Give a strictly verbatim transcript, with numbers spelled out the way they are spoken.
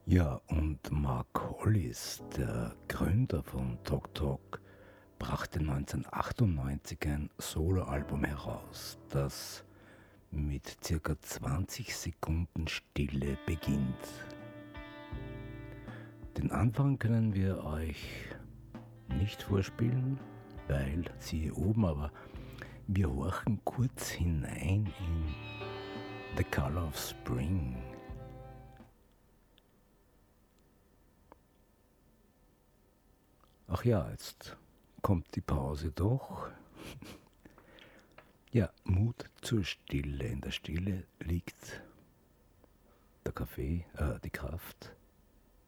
Ja, und Mark Hollis, der Gründer von Talk Talk, brachte neunzehnhundertachtundneunzig ein Soloalbum heraus, das mit circa zwanzig Sekunden Stille beginnt. Den Anfang können wir euch nicht vorspielen, weil siehe oben, aber wir horchen kurz hinein in The Color of Spring. Ach ja, jetzt kommt die Pause doch. Ja, Mut zur Stille. In der Stille liegt der Kaffee, äh, die Kraft.